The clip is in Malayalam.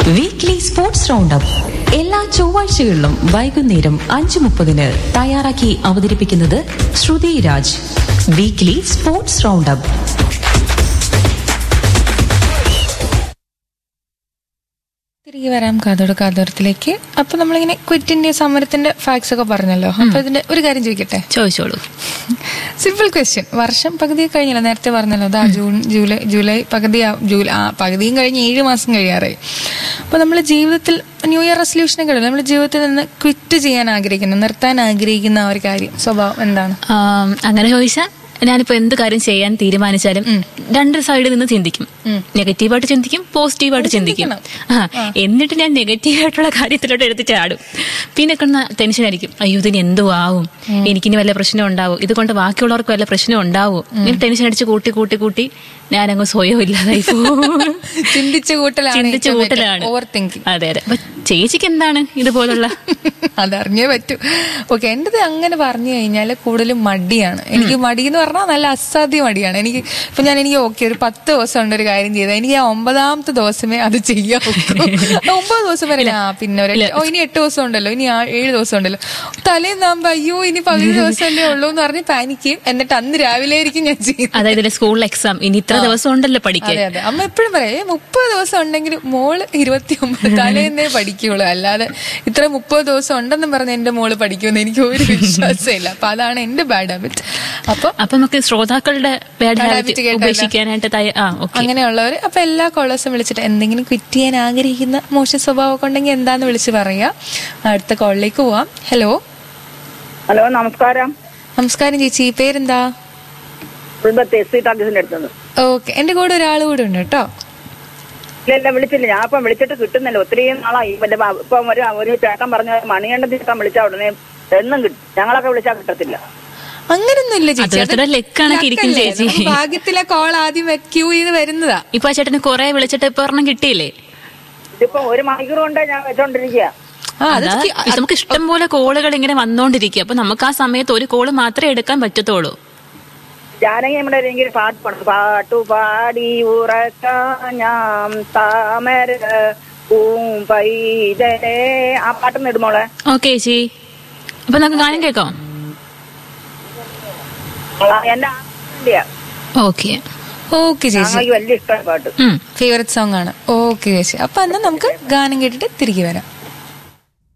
വീക്ക്ലി സ്പോർട്സ് റൗണ്ടപ്പ് എല്ലാ ചൊവ്വാഴ്ചകളിലും വൈകുന്നേരം 5:30 തയ്യാറാക്കി അവതരിപ്പിക്കുന്നത് ശ്രുതി രാജ്. Weekly sports roundup. തിരികെ വരാം കാതോട് കാതോരത്തിലേക്ക്. അപ്പൊ നമ്മളിങ്ങനെ ക്വിറ്റിന്റെ സമരത്തിന്റെ ഫാക്ട്സ് ഒക്കെ പറഞ്ഞല്ലോ. അപ്പൊ ഇതിന്റെ ഒരു കാര്യം ചോദിക്കട്ടെ? ചോദിച്ചോളൂ. Simple question. വർഷം പകുതി കഴിഞ്ഞല്ലോ, നേരത്തെ പറഞ്ഞല്ലോ. അതാ ജൂലൈ പകുതിയും കഴിഞ്ഞ് 7 മാസം കഴിയാറായി. അപ്പൊ നമ്മള് ജീവിതത്തിൽ ന്യൂ ഇയർ റെസൊല്യൂഷനൊക്കെ ഉണ്ടല്ലോ, നമ്മുടെ ജീവിതത്തിൽ നിന്ന് ക്വിറ്റ് ചെയ്യാൻ ആഗ്രഹിക്കുന്ന, നിർത്താൻ ആഗ്രഹിക്കുന്ന ആ ഒരു കാര്യം, സ്വഭാവം എന്താണ്? അങ്ങനെ ചോദിച്ചാൽ ഞാനിപ്പോ എന്ത് കാര്യം ചെയ്യാൻ തീരുമാനിച്ചാലും രണ്ട് സൈഡിൽ നിന്ന് ചിന്തിക്കും. നെഗറ്റീവായിട്ട് ചിന്തിക്കും, പോസിറ്റീവായിട്ട് ചിന്തിക്കും. എന്നിട്ട് ഞാൻ നെഗറ്റീവായിട്ടുള്ള കാര്യത്തിലോട്ട് എടുത്ത് ചാടും. പിന്നെ ടെൻഷൻ ആയിരിക്കും, അയ്യോ ഇതിന് എന്തോ ആവും, എനിക്കിനി വല്ല പ്രശ്നം ഉണ്ടാവും, ഇതുകൊണ്ട് ബാക്കിയുള്ളവർക്ക് വല്ല പ്രശ്നം ഉണ്ടാവും. ഇങ്ങനെ ടെൻഷൻ അടിച്ച് കൂട്ടി കൂട്ടി കൂട്ടി ഞാനങ്ങ് സ്വയം ഇല്ലാതായി പോകും. ചിന്തിച്ചു കൂട്ടലാണ്. അതെ അതെ. അപ്പൊ ചേച്ചിക്ക് എന്താണ് ഇതുപോലുള്ള? അതറിഞ്ഞേ പറ്റൂ. ഓക്കെ, എന്റേത് അങ്ങനെ പറഞ്ഞു കഴിഞ്ഞാല് കൂടുതലും മടിയാണ്. എനിക്ക് മടി എന്ന് പറഞ്ഞാൽ നല്ല അസാധ്യ മടിയാണ്. എനിക്ക് ഓക്കെ ഒരു 10 ദിവസം ഉണ്ട് ഒരു കാര്യം ചെയ്താൽ എനിക്ക് ആ 9ാമത്തെ ദിവസമേ അത് ചെയ്യാൻ പറ്റൂ. 9 ദിവസം വരെ പിന്നെ ഇനി 8 ദിവസം ഉണ്ടല്ലോ, ഇനി 7 ദിവസം ഉണ്ടല്ലോ, തലേന്നാകുമ്പോ അയ്യോ ഇനി 10 ദിവസമല്ലേ ഉള്ളൂ എന്ന് പറഞ്ഞ് പാനിക്കും. എന്നിട്ട് അന്ന് രാവിലെ ആയിരിക്കും ഞാൻ ചെയ്യുന്നത്. അതായത് സ്കൂളിൽ എക്സാം ഇനി ഇത്ര ദിവസം ഉണ്ടല്ലോ പഠിക്കാൻ. അതെ അതെ. അമ്മ എപ്പോഴും പറയാം 30 ദിവസം ഉണ്ടെങ്കിൽ മോള് 29 തലേന്നേ പഠിക്കുള്ളൂ, അല്ലാതെ ഇത്ര 30 ദിവസം ഉണ്ടെന്നും പറഞ്ഞ് എന്റെ മോള് പഠിക്കുമെന്ന് എനിക്ക് ഒരു വിശ്വാസമില്ല. അപ്പൊ അതാണ് എന്റെ ബാഡ് ഹാബിറ്റ്. അപ്പൊ നമുക്ക് ശ്രോതാക്കളുടെ ബാഡ് ഹാബിറ്റ് ഉപേക്ഷിക്കാനായിട്ട് അങ്ങനെയുള്ളവർ അപ്പൊ എല്ലാ കോളേഴ്സും വിളിച്ചിട്ട് എന്തെങ്കിലും ക്വിറ്റ് ചെയ്യാൻ ആഗ്രഹിക്കുന്ന മോശ സ്വഭാവമൊക്കെ ഉണ്ടെങ്കിൽ എന്താന്ന് വിളിച്ച് പറയാ. അടുത്ത കോളിലേക്ക് പോവാം. ഹലോ. നമസ്കാരം. നമസ്കാരം ചേച്ചി, പേരെന്താ? ഓക്കെ, എന്റെ കൂടെ ഒരാൾ കൂടെ ഉണ്ട് കേട്ടോ. ഇല്ല വിളിച്ചില്ല, ഞാൻ ഇപ്പം വിളിച്ചിട്ട് കിട്ടുന്നില്ല. ഒത്തിരി നാളായി. ഇപ്പം ഒരു ചേട്ടൻ പറഞ്ഞ മണികണ്ഠൻ ചേട്ടൻ വിളിച്ചാൽ ഉടനെ എന്നും കിട്ടും. ഞങ്ങളൊക്കെ വിളിച്ചാൽ കിട്ടത്തില്ല. അങ്ങനൊന്നുമില്ല ചേച്ചി, ഭാഗ്യത്തിലെ കോൾ ആദ്യം ക്യൂ ചെയ്ത് വരുന്നതാ. ഇപ്പൊ ആ ചേട്ടന് കുറെ വിളിച്ചിട്ട് ഇപ്പൊ ഒരെണ്ണം കിട്ടിയില്ലേ? ഇതിപ്പോ 1 മണിക്കൂർ കൊണ്ട് ഞാൻ വെച്ചോണ്ടിരിക്കുക. നമുക്ക് ഇഷ്ടം പോലെ കോളുകൾ ഇങ്ങനെ വന്നോണ്ടിരിക്കുക. അപ്പൊ നമുക്ക് ആ സമയത്ത് ഒരു കോള് മാത്രമേ എടുക്കാൻ പറ്റത്തുള്ളൂ. ജാനകി നമ്മുടെ ഏതെങ്കിലും പാട്ടുപാടി ഉറക്കാം താമര പൈതലേ, ആ പാട്ടൊന്ന് ഇടുമോളെ? ഓക്കെ ചേച്ചി. അപ്പൊ നമുക്ക് ഗാനം കേൾക്കാം. എന്റെ ഓക്കെ ചേച്ചി, വലിയ ഇഷ്ടമാണ് പാട്ട്, ഫേവറേറ്റ് സോങ് ആണ്. ഓക്കെ ചേച്ചി, അപ്പൊ എന്നാ നമുക്ക് ഗാനം കേട്ടിട്ട് തിരികെ വരാം.